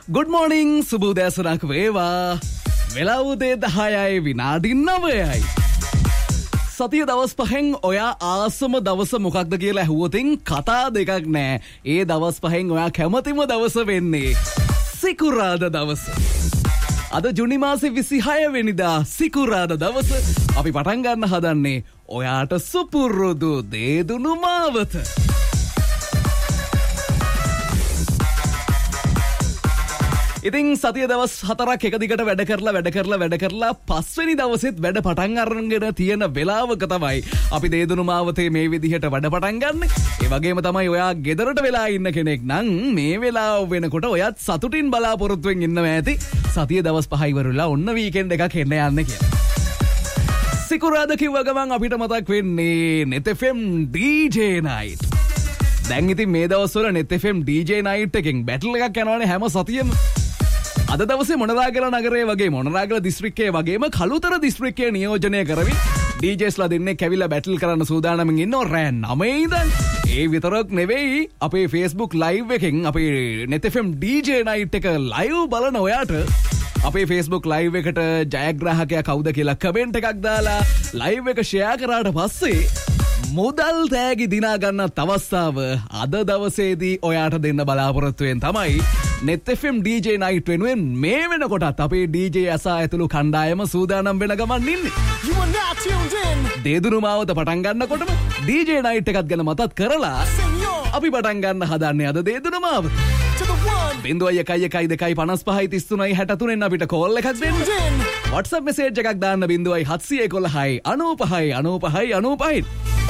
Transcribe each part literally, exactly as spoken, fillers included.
Good morning සුබෝදෑසනක් වේවා. වෙලා උදේ දහයයි විනාඩි නවයයි. සතිය දවස් පහෙන් ඔයා ආසම දවස මොකක්ද කියලා ඇහුවොතින් කතා දෙකක් නෑ. ඒ දවස් පහෙන් ඔයා කැමතිම දවස වෙන්නේ සිකුරාදා දවස. අද ජුනි මාසේ විසිහය වෙනිදා සිකුරාදා දවස අපි පටන් ගන්න හදන්නේ ඔයාට සුපුරුදු දේදුණු මාවත. ඉතින් සතිය දවස් හතරක් එක දිගට වැඩ කරලා වැඩ කරලා වැඩ කරලා පස්වෙනි දවසෙත් වැඩ පටන් අරගෙන තියෙන වෙලාවක තමයි අපි දේදුණු මාවතේ මේ විදිහට වැඩ පටන් ගන්න. ඒ වගේම තමයි ඔයා ගෙදරට වෙලා ඉන්න කෙනෙක් නම් මේ වෙලාව වෙනකොට ඔයත් සතුටින් බලාපොරොත්තුෙන් ඉන්නවා ඇති. සතිය දවස් පහ ඉවරලා ඔන්න වීකෙන්ඩ් එකක් එන්න යන්න කියලා. සිකුරාදා කිව්ව ගමන් අපිට මතක් වෙන්නේ net F M D J night. දැන් ඉතින් මේ දවස්වල net F M D J night එකෙන් බැටල් එකක් යනවානේ හැම සතියෙම. අද දවසේ මොනරාගල නගරයේ වගේ මොනරාගල දිස්ත්‍රික්කයේ වගේම කළුතර දිස්ත්‍රික්කයේ නියෝජනය කරමින් D Jsලා දෙන්නේ කැවිලා බැටල් කරන්න සූදානම්ින් ඉන්නව රෑ නවයේ ඉඳන්. ඒ විතරක් නෙවෙයි අපේ Facebook live එකෙන් අපේ net F M D J night එක live බලන ඔයාට අපේ Facebook live එකට ජයග්‍රාහකයා කවුද කියලා කමෙන්ට් එකක් දාලා live එක share කරාට පස්සේ මුදල් තෑගි දිනා ගන්නත් අවස්ථාව අද දවසේදී ඔයාට දෙන්න බලාපොරොත්තු වෙන තමයි net F M D J night වෙනුවෙන් මේ වෙනකොටත් අපේ D J අසා ඇතුළු කණ්ඩායම සූදානම් වෙන ගමන් ඉන්නේ. You are now tuned in. දේදුණු මාවත පටන් ගන්නකොටම D J night එකත් ගැන මතක් කරලා අපි පටන් ගන්න හදන්නේ අද දේදුණු මාවත. බිංදුවයි එකයි එකයි දෙකයි පනස් පහයි තිස් තුනයි හැට තුනෙන් අපිට කෝල් එකක් දෙන්න. WhatsApp message එකක් දාන්න බිංදුවයි හත්සිය එකොළහයි අනූපහයි අනූපහයි අනූපහයි.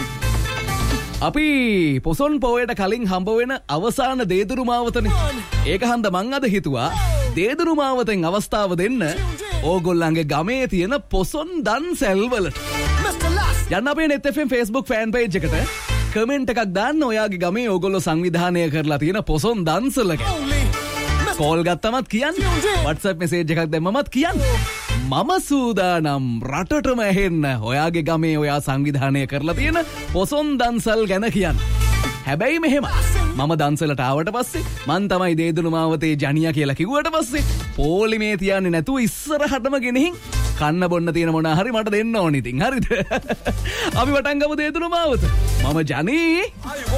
අපි පොසොන් පෝයට කලින් හම්බ වෙන අවසාන දේදුණු මාවතනේ. ඒක හන්ද මං අද හිතුවා දේදුණු මාවතෙන් අවස්ථාව දෙන්න ඕගොල්ලන්ගේ ගමේ තියෙන පොසොන් දන්සැල් වලට. යන්න අපේ net F M Facebook fan page එකට කමෙන්ට් එකක් දාන්න ඔයාගේ ගමේ ඕගොල්ලෝ සංවිධානය කරලා තියෙන පොසොන් දන්සල ගැන. කෝල් ගත්තමත් කියන්න. WhatsApp message එකක් දැම්මමත් කියන්න. මම සූදානම් රටටම ඇහෙන්න ඔයාගේ ගමේ ඔයා සංවිධානය කරලා තියෙන පොසොන් දන්සල් ගැන කියන්න. හැබැයි මෙහෙම මම දන්සලට ආවට පස්සේ මං තමයි දේදුණු මාවතේ ජනියා කියලා කිව්වට පස්සේ පොලිමේ තියන්නේ නැතුව ඉස්සරහටම ගෙනihin කන්න බොන්න තියෙන මොනා හරි මට දෙන්න ඕනි ඉතින් හරිද? අපි වටන් ගමු දේදුණු මාවත. මම ජනී